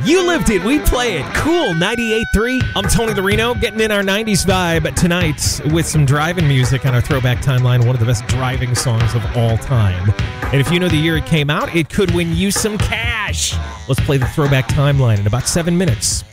You lived it. We play it. Cool. 98.3. I'm Tony Lorino, getting in our 90s vibe tonight with some driving music on our Throwback Timeline, one of the best driving songs of all time. And if you know the year it came out, it could win you some cash. Let's play the Throwback Timeline in about 7 minutes.